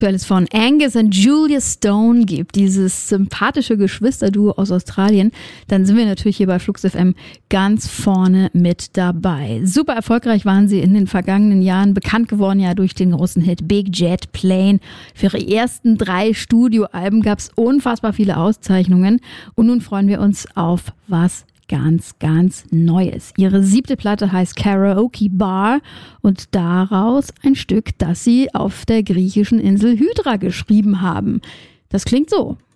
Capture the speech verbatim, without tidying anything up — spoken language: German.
Weil es von Angus und Julia Stone gibt, dieses sympathische Geschwisterduo aus Australien, dann sind wir natürlich hier bei Flux F M ganz vorne mit dabei. Super erfolgreich waren sie in den vergangenen Jahren, bekannt geworden ja durch den großen Hit Big Jet Plane. Für ihre ersten drei Studioalben gab es unfassbar viele Auszeichnungen und nun freuen wir uns auf was ganz, ganz Neues. Ihre siebte Platte heißt Karaoke Bar und daraus ein Stück, das sie auf der griechischen Insel Hydra geschrieben haben. Das klingt so.